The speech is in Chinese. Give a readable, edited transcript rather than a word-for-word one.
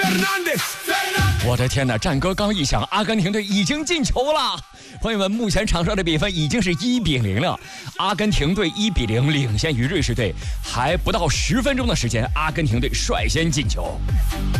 我的天哪！战歌刚一响，阿根廷队已经进球了。朋友们，目前场上的比分已经是1-0了。阿根廷队1-0领先于瑞士队，还不到10分钟的时间，阿根廷队率先进球。